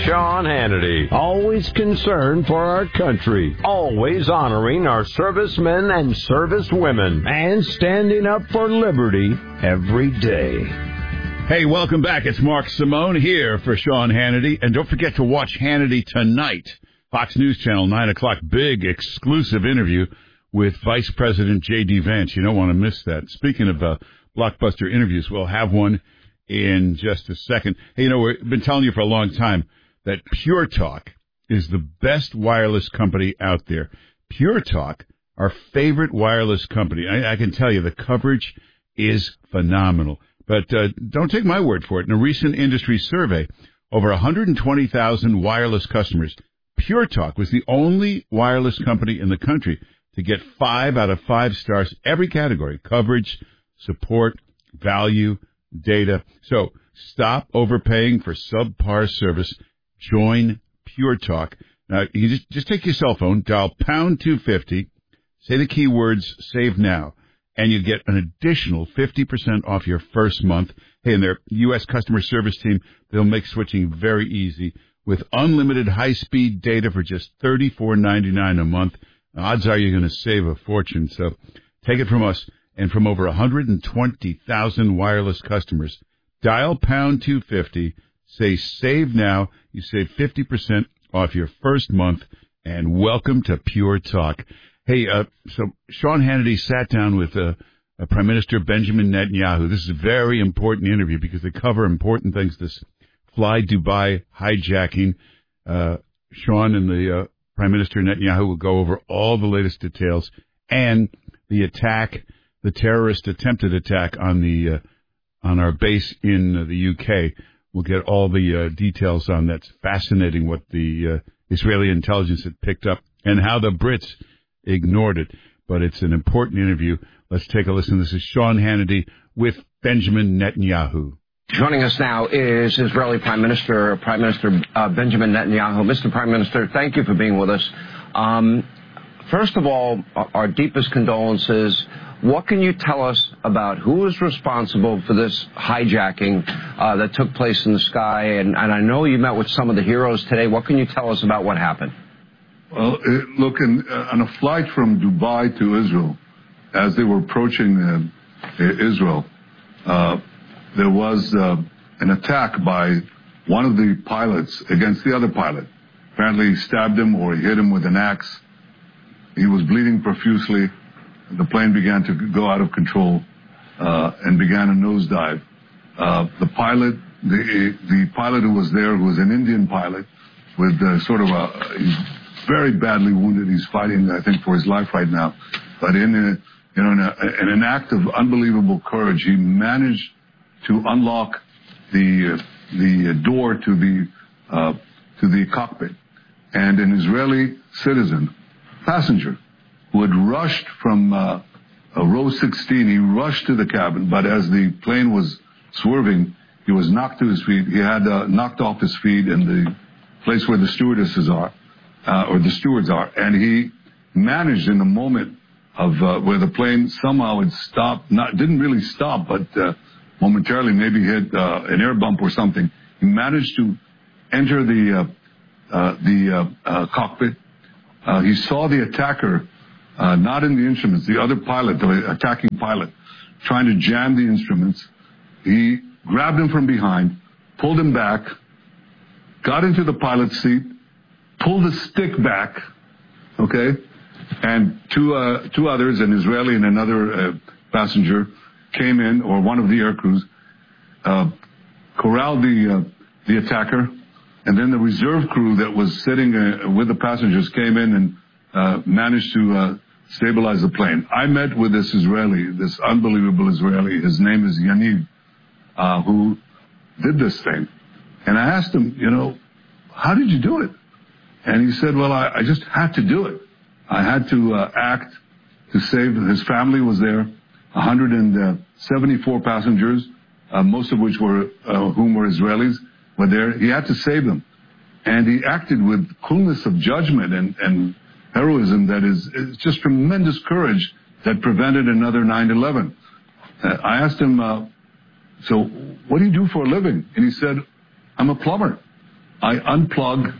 Sean Hannity, always concerned for our country, always honoring our servicemen and servicewomen, and standing up for liberty every day. Hey, welcome back. It's Mark Simone here for Sean Hannity. And don't forget to watch Hannity tonight. Fox News Channel, 9 o'clock, big exclusive interview with Vice President J.D. Vance. You don't want to miss that. Speaking of blockbuster interviews, we'll have one in just a second. Hey, we've been telling you for a long time that Pure Talk is the best wireless company out there. Pure Talk, our favorite wireless company. I can tell you the coverage is phenomenal. But don't take my word for it. In a recent industry survey, over 120,000 wireless customers, Pure Talk was the only wireless company in the country to get 5 out of 5 stars every category: coverage, support, value, data. So stop overpaying for subpar service. Join Pure Talk. Now, you just take your cell phone, dial pound 250, say the keywords "save now," and you get an additional 50% off your first month. Hey, and their U.S. customer service team, they'll make switching very easy with unlimited high-speed data for just $34.99 a month. Odds are you're going to save a fortune. So take it from us and from over 120,000 wireless customers. Dial pound 250. Say save now. You save 50% off your first month, and welcome to Pure Talk. Hey, so Sean Hannity sat down with Prime Minister Benjamin Netanyahu. This is a very important interview because they cover important things. This Fly Dubai hijacking. Sean and the Prime Minister Netanyahu will go over all the latest details and the attack, the terrorist attempted attack on our base in the UK. We'll get all the details on that. It's fascinating what the Israeli intelligence had picked up and how the Brits ignored it. But it's an important interview. Let's take a listen. This is Sean Hannity with Benjamin Netanyahu. Joining us now is Israeli Prime Minister Benjamin Netanyahu. Mr. Prime Minister, thank you for being with us. First of all, our deepest condolences. What can you tell us about who is responsible for this hijacking that took place in the sky? And I know you met with some of the heroes today. What can you tell us about what happened? Well, look, on a flight from Dubai to Israel, as they were approaching Israel, there was an attack by one of the pilots against the other pilot. Apparently he stabbed him or he hit him with an axe. He was bleeding profusely. The plane began to go out of control and began a nosedive. The pilot who was there, who was an Indian pilot with he's very badly wounded. He's fighting, I think, for his life right now. But in an act of unbelievable courage, he managed to unlock the door to the cockpit, and an Israeli citizen, passenger, who had rushed from row 16, he rushed to the cabin, but as the plane was swerving, he was knocked to his feet. He had knocked off his feet in the place where the stewardesses are, or the stewards are, and he managed in the moment of where the plane somehow had stopped, didn't really stop, but momentarily maybe hit an air bump or something. He managed to enter the cockpit. He saw the attacker, not in the instruments, the other pilot, the attacking pilot, trying to jam the instruments. He grabbed him from behind, pulled him back, got into the pilot's seat, pulled the stick back, okay, and two others, an Israeli and another passenger, came in, or one of the air crews, corralled the attacker, and then the reserve crew that was sitting with the passengers came in and managed to stabilize the plane. I met with this Israeli, this unbelievable Israeli. His name is Yaniv, who did this thing. And I asked him, how did you do it? And he said, well, I just had to do it. I had to act to save. His family was there, 174 passengers, most of which whom were Israelis, were there. He had to save them. And he acted with coolness of judgment and heroism that is just tremendous courage that prevented another 9/11. I asked him, so what do you do for a living? And he said, I'm a plumber. I unclog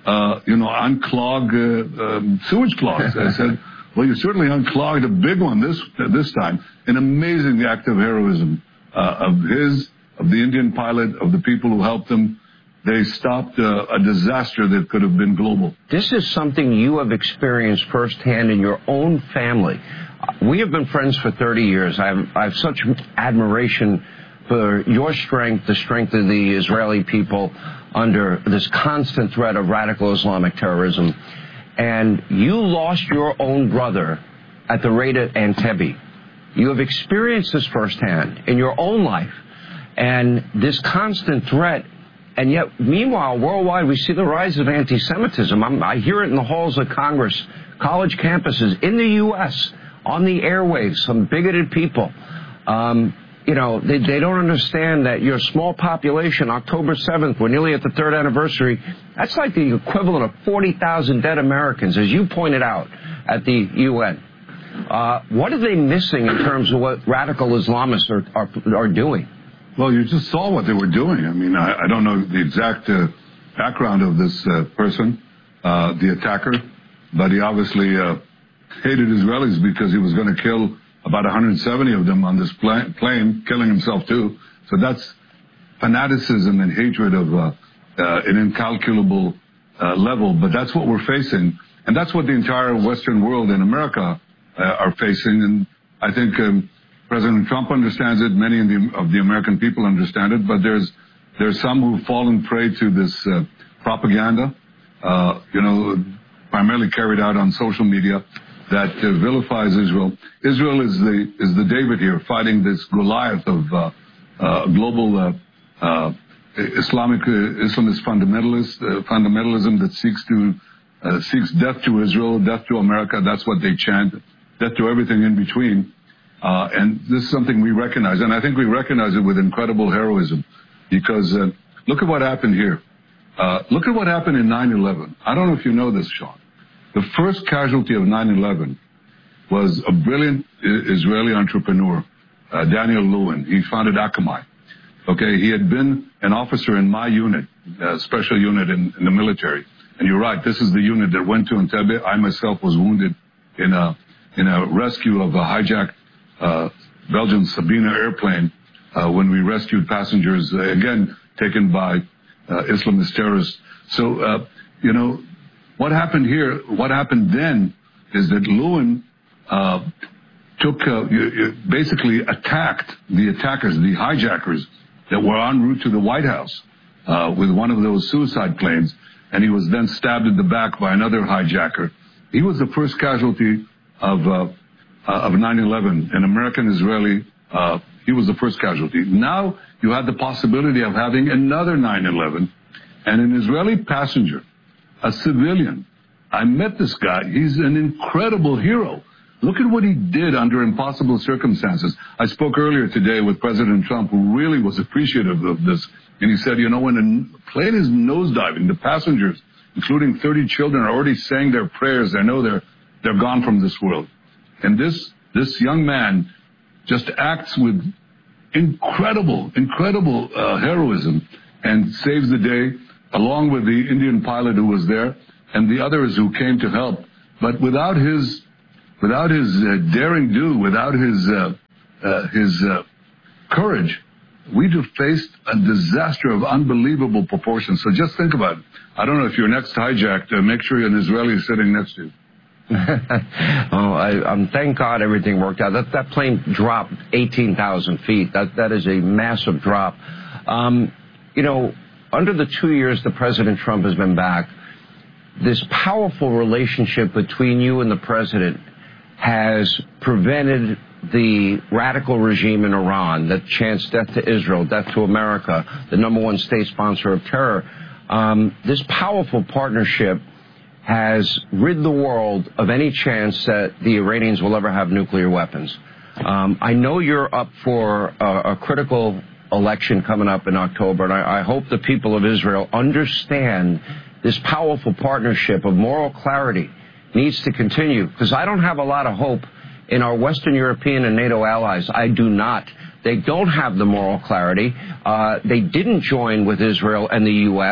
sewage clogs. I said, well, you certainly unclogged a big one this time. An amazing act of heroism of the Indian pilot, of the people who helped him. They stopped a disaster that could have been global. This is something you have experienced firsthand in your own family. We have been friends for 30 years. I have such admiration for your strength, the strength of the Israeli people under this constant threat of radical Islamic terrorism. And you lost your own brother at the raid at Entebbe. You have experienced this firsthand in your own life. And this constant threat. And yet, meanwhile, worldwide, we see the rise of anti-Semitism. I hear it in the halls of Congress, college campuses, in the U.S., on the airwaves, some bigoted people. They don't understand that your small population, October 7th, we're nearly at the third anniversary, that's like the equivalent of 40,000 dead Americans, as you pointed out at the UN. What are they missing in terms of what radical Islamists are doing? Well, you just saw what they were doing. I mean, I don't know the exact background of this person, the attacker, but he obviously hated Israelis because he was going to kill about 170 of them on this plane, killing himself too. So that's fanaticism and hatred of an incalculable level. But that's what we're facing. And that's what the entire Western world and America are facing. And I think President Trump understands it. Many of the American people understand it. But there's some who've fallen prey to this propaganda, primarily carried out on social media, that vilifies Israel. Israel is the David here, fighting this Goliath of global Islamist fundamentalism that seeks death to Israel, death to America. That's what they chant, death to everything in between. And this is something we recognize, and I think we recognize it with incredible heroism, because look at what happened here. Look at what happened in 9/11. I don't know if you know this, Sean. The first casualty of 9/11 was a brilliant Israeli entrepreneur, Daniel Lewin. He founded Akamai. Okay, he had been an officer in my unit, a special unit in the military. And you're right, this is the unit that went to Entebbe. I myself was wounded in a rescue of a hijacked Belgian Sabena airplane when we rescued passengers, again, taken by Islamist terrorists. So, what happened here, what happened then is that Lewin basically attacked the attackers, the hijackers that were en route to the White House with one of those suicide planes, and he was then stabbed in the back by another hijacker. He was the first casualty of 9/11, an American-Israeli. He was the first casualty. Now you had the possibility of having another 9/11, and an Israeli passenger, a civilian. I met this guy. He's an incredible hero. Look at what he did under impossible circumstances. I spoke earlier today with President Trump, who really was appreciative of this. And he said, when a plane is nosediving, the passengers, including 30 children, are already saying their prayers. They know they're gone from this world. And this young man just acts with incredible heroism and saves the day, along with the Indian pilot who was there and the others who came to help. But without his daring do, without his courage, we'd have faced a disaster of unbelievable proportions. So just think about it. I don't know if you're next hijacked, make sure an Israeli is sitting next to you. Thank God everything worked out. That plane dropped 18,000 feet. That is a massive drop. Under the 2 years that President Trump has been back, this powerful relationship between you and the president has prevented the radical regime in Iran that chants death to Israel, death to America, the number one state sponsor of terror. This powerful partnership has rid the world of any chance that the Iranians will ever have nuclear weapons. I know you're up for a critical election coming up in October, and I hope the people of Israel understand this powerful partnership of moral clarity needs to continue, because I don't have a lot of hope in our Western European and NATO allies. I do not. They don't have the moral clarity. They didn't join with Israel and the U.S.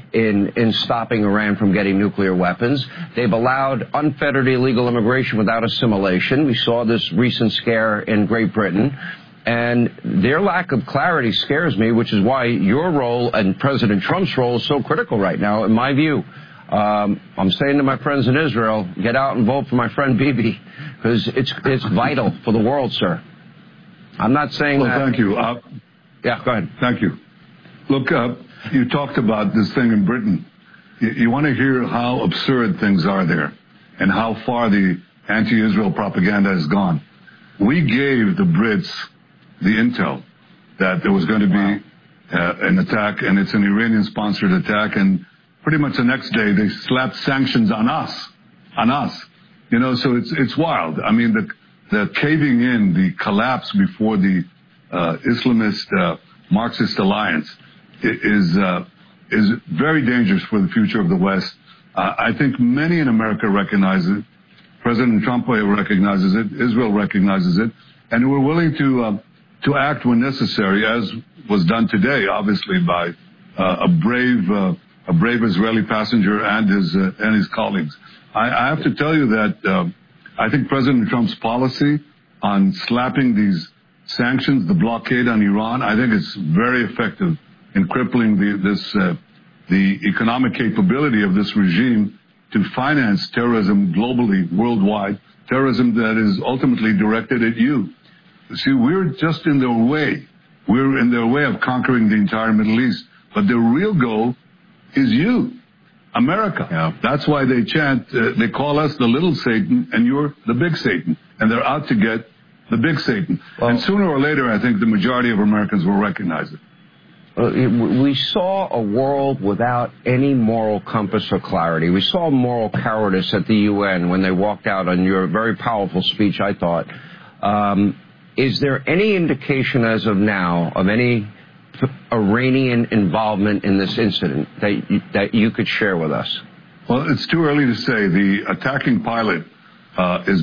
in stopping Iran from getting nuclear weapons. They've allowed unfettered illegal immigration without assimilation. We saw this recent scare in Great Britain. And their lack of clarity scares me, which is why your role and President Trump's role is so critical right now, in my view. I'm saying to my friends in Israel, get out and vote for my friend Bibi, because it's vital for the world, sir. I'm not saying that. Thank you. Yeah, go ahead. Thank you. Look, you talked about this thing in Britain. You want to hear how absurd things are there and how far the anti-Israel propaganda has gone. We gave the Brits the intel that there was going to be an attack, and it's an Iranian-sponsored attack, and pretty much the next day they slapped sanctions on us. You know, so it's wild. I mean, the caving in, the collapse before the Islamist Marxist alliance is very dangerous for the future of the West. I think many in America recognize it. President Trump recognizes it. Israel recognizes it, and we're willing to act when necessary, as was done today, obviously by a brave Israeli passenger and his colleagues. I have to tell you that I think President Trump's policy on slapping these sanctions, the blockade on Iran, I think it's very effective in crippling the economic capability of this regime to finance terrorism globally, worldwide, terrorism that is ultimately directed at you. See, we're just in their way. We're in their way of conquering the entire Middle East. But the real goal is you, America. Yeah. That's why they chant, they call us the little Satan, and you're the big Satan. And they're out to get the big Satan. Well, and sooner or later, I think the majority of Americans will recognize it. We saw a world without any moral compass or clarity. We saw moral cowardice at the UN when they walked out on your very powerful speech, I thought. Is there any indication as of now of any Iranian involvement in this incident that you could share with us? Well, it's too early to say. The attacking pilot is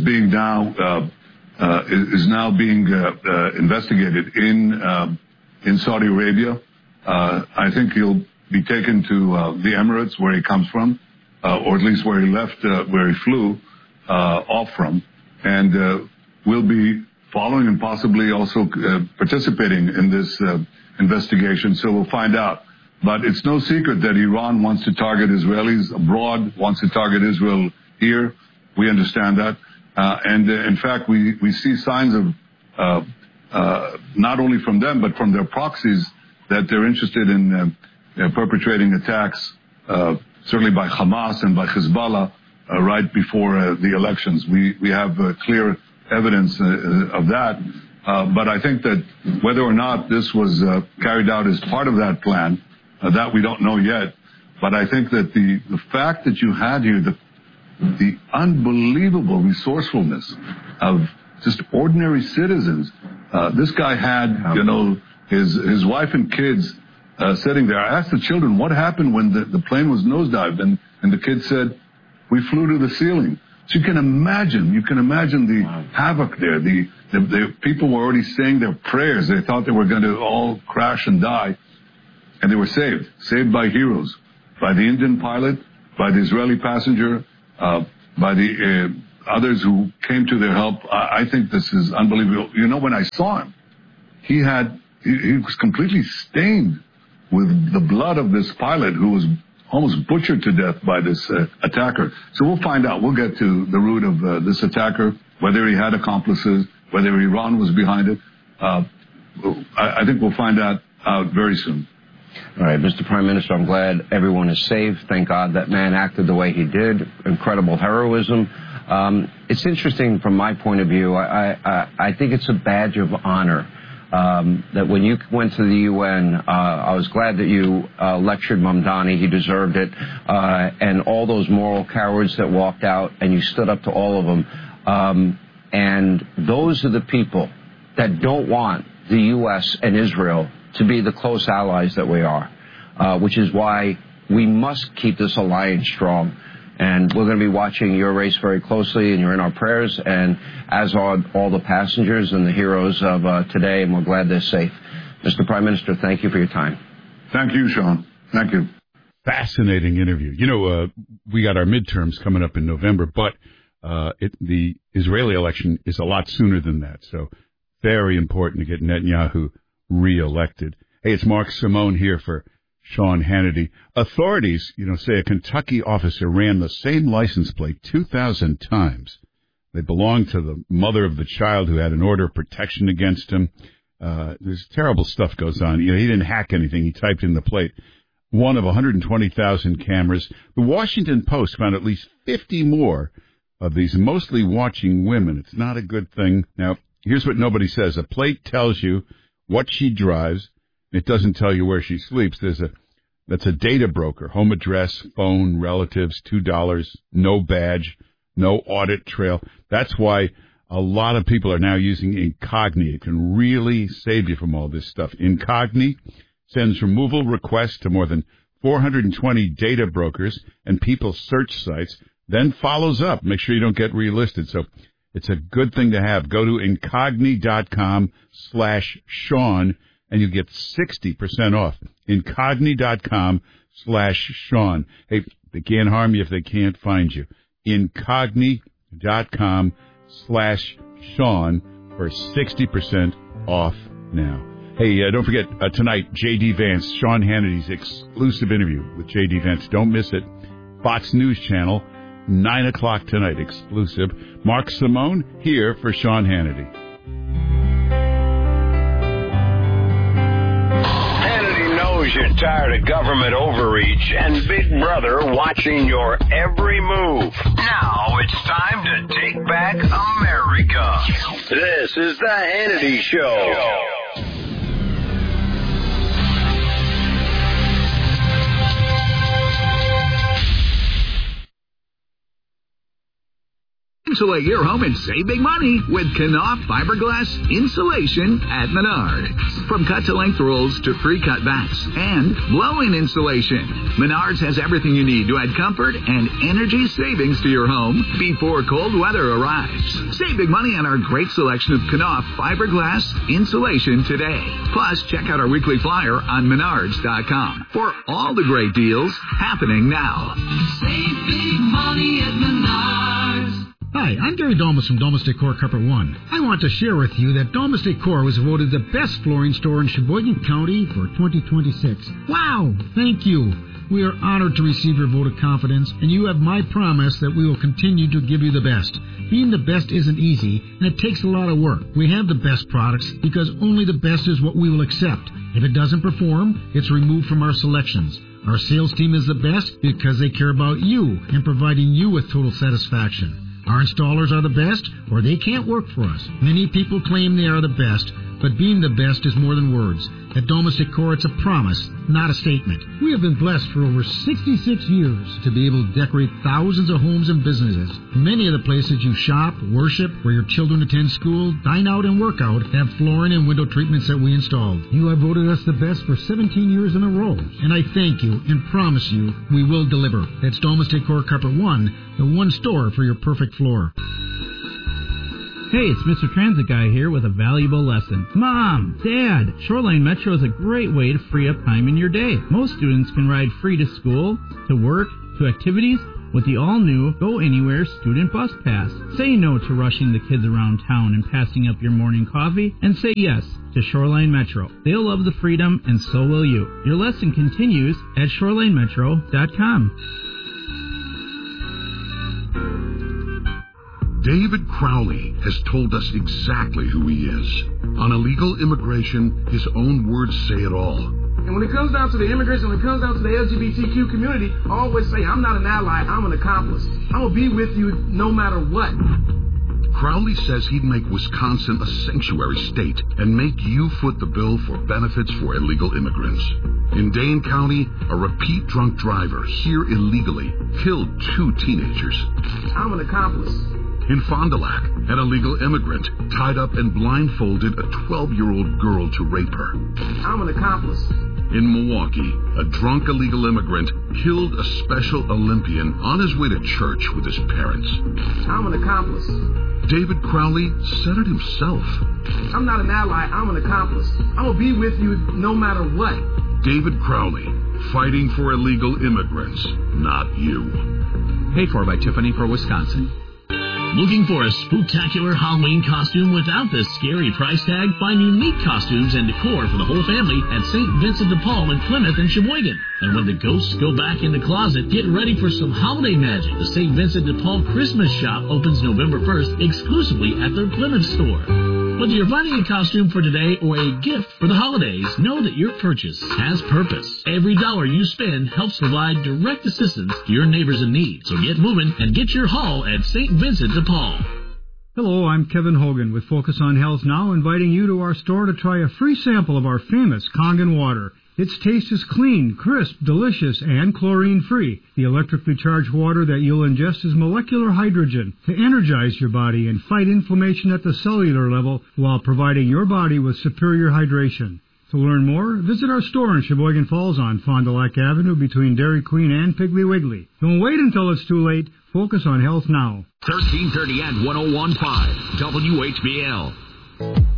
now being investigated in Saudi Arabia. I think he'll be taken to the Emirates, where he comes from, or at least where he left, where he flew off from, and we'll be following and possibly also participating in this investigation. So we'll find out. But it's no secret that Iran wants to target Israelis abroad, wants to target Israel here. We understand that. And in fact, we see signs of not only from them, but from their proxies, that they're interested in perpetrating attacks, certainly by Hamas and by Hezbollah, right before the elections. We have clear evidence of that. But I think that whether or not this was carried out as part of that plan, that we don't know yet. But I think that the fact that you had here the unbelievable resourcefulness of just ordinary citizens. This guy had, his wife and kids sitting there. I asked the children, what happened when the plane was nosedived? And the kids said, we flew to the ceiling. So you can imagine the havoc there. The people were already saying their prayers. They thought they were going to all crash and die. And they were saved by heroes, by the Indian pilot, by the Israeli passenger, by the others who came to their help. I think this is unbelievable. When I saw him, he was completely stained with the blood of this pilot who was almost butchered to death by this attacker. So we'll find out. We'll get to the root of this attacker, whether he had accomplices, whether Iran was behind it. I think we'll find out very soon. All right, Mr. Prime Minister, I'm glad everyone is safe. Thank God that man acted the way he did. Incredible heroism. It's interesting from my point of view. I think it's a badge of honor that when you went to the UN, I was glad that you lectured Mamdani. He deserved it. And all those moral cowards that walked out, and you stood up to all of them. And those are the people that don't want the U.S. and Israel to be the close allies that we are, which is why we must keep this alliance strong. And we're going to be watching your race very closely, and you're in our prayers, and as are all the passengers and the heroes of today, and we're glad they're safe. Mr. Prime Minister, thank you for your time. Thank you, Sean. Thank you. Fascinating interview. You know, we got our midterms coming up in November, but the Israeli election is a lot sooner than that. So very important to get Netanyahu reelected. Hey, it's Mark Simone here for Sean Hannity. Authorities, say a Kentucky officer ran the same license plate 2,000 times. They belonged to the mother of the child who had an order of protection against him. There's terrible stuff goes on. He didn't hack anything. He typed in the plate. One of 120,000 cameras. The Washington Post found at least 50 more of these mostly watching women. It's not a good thing. Now, here's what nobody says. A plate tells you what she drives. It doesn't tell you where she sleeps. That's a data broker. Home address, phone, relatives, $2, no badge, no audit trail. That's why a lot of people are now using Incogni. It can really save you from all this stuff. Incogni sends removal requests to more than 420 data brokers and people's search sites, then follows up. Make sure you don't get relisted. So it's a good thing to have. Go to Incogni.com/Sean and you get 60% off. Incogni.com/Sean. Hey, they can't harm you if they can't find you. Incogni.com/Sean for 60% off now. Hey, don't forget, tonight, J.D. Vance, Sean Hannity's exclusive interview with J.D. Vance. Don't miss it. Fox News Channel, 9 o'clock tonight, exclusive. Mark Simone here for Sean Hannity. Hannity knows you're tired of government overreach and Big Brother watching your every move. Now it's time to take back America. This is the Hannity Show. Insulate your home and save big money with Knauf fiberglass insulation at Menards. From cut-to-length rolls to pre-cut backs and blow-in insulation, Menards has everything you need to add comfort and energy savings to your home before cold weather arrives. Save big money on our great selection of Knauf fiberglass insulation today. Plus, check out our weekly flyer on Menards.com for all the great deals happening now. Save big money at Menards. Hi, I'm Gary Domus from Domus Decor Carpet One. I want to share with you that Domus Decor was voted the best flooring store in Sheboygan County for 2026. Wow! Thank you. We are honored to receive your vote of confidence, and you have my promise that we will continue to give you the best. Being the best isn't easy, and it takes a lot of work. We have the best products because only the best is what we will accept. If it doesn't perform, it's removed from our selections. Our sales team is the best because they care about you and providing you with total satisfaction. Our installers are the best, or they can't work for us. Many people claim they are the best, but being the best is more than words. At Domus Decor, it's a promise, not a statement. We have been blessed for over 66 years to be able to decorate thousands of homes and businesses. Many of the places you shop, worship, where your children attend school, dine out, and work out have flooring and window treatments that we installed. You have voted us the best for 17 years in a row, and I thank you and promise you we will deliver. That's Domus Decor Carpet One, the one store for your perfect floor. Hey, it's Mr. Transit Guy here with a valuable lesson. Mom, Dad, Shoreline Metro is a great way to free up time in your day. Most students can ride free to school, to work, to activities with the all-new Go Anywhere Student Bus Pass. Say no to rushing the kids around town and passing up your morning coffee, and say yes to Shoreline Metro. They'll love the freedom, and so will you. Your lesson continues at ShorelineMetro.com. David Crowley has told us exactly who he is. On illegal immigration, his own words say it all. And when it comes down to the immigration, when it comes down to the LGBTQ community, I always say, I'm not an ally, I'm an accomplice. I'm going to be with you no matter what. Crowley says he'd make Wisconsin a sanctuary state and make you foot the bill for benefits for illegal immigrants. In Dane County, a repeat drunk driver, here illegally, killed 2 teenagers. I'm an accomplice. In Fond du Lac, an illegal immigrant tied up and blindfolded a 12-year-old girl to rape her. I'm an accomplice. In Milwaukee, a drunk illegal immigrant killed a Special Olympian on his way to church with his parents. I'm an accomplice. David Crowley said it himself. I'm not an ally, I'm an accomplice. I'm going to be with you no matter what. David Crowley, fighting for illegal immigrants, not you. Paid for by Tiffany for Wisconsin. Looking for a spooktacular Halloween costume without the scary price tag? Find unique costumes and decor for the whole family at St. Vincent de Paul in Plymouth and Sheboygan. And when the ghosts go back in the closet, get ready for some holiday magic. The St. Vincent de Paul Christmas shop opens November 1st exclusively at their Plymouth store. Whether you're finding a costume for today or a gift for the holidays, know that your purchase has purpose. Every dollar you spend helps provide direct assistance to your neighbors in need. So get moving and get your haul at St. Vincent de Paul. Hello, I'm Kevin Hogan with Focus on Health Now, inviting you to our store to try a free sample of our famous Kangen water. Its taste is clean, crisp, delicious, and chlorine-free. The electrically charged water that you'll ingest is molecular hydrogen to energize your body and fight inflammation at the cellular level while providing your body with superior hydration. To learn more, visit our store in Sheboygan Falls on Fond du Lac Avenue between Dairy Queen and Piggly Wiggly. Don't wait until it's too late. Focus on Health Now. 1330 and 101.5 WHBL.